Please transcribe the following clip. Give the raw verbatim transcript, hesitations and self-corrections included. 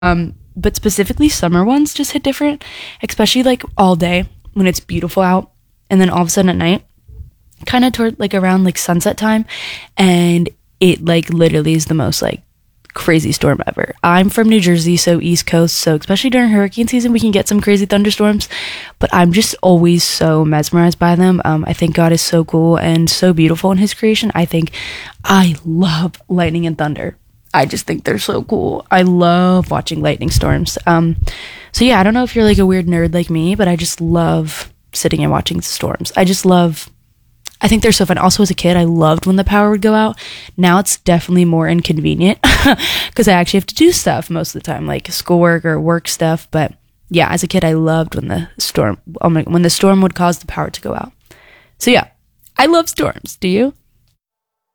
Um, but specifically summer ones just hit different, especially like all day when it's beautiful out, and then all of a sudden at night, kind of toward like around like sunset time, and it like literally is the most like crazy storm ever. I'm from New Jersey, so East Coast, so especially during hurricane season we can get some crazy thunderstorms, but I'm just always so mesmerized by them. um I think God is so cool and so beautiful in his creation. I think I love lightning and thunder. I just think they're so cool. I love watching lightning storms. Um so yeah, I don't know if you're like a weird nerd like me, but I just love sitting and watching storms. I just love I think they're so fun. Also, as a kid, I loved when the power would go out. Now it's definitely more inconvenient because I actually have to do stuff most of the time, like schoolwork or work stuff. But yeah, as a kid, I loved when the storm, oh my, when the storm would cause the power to go out. So yeah, I love storms. Do you?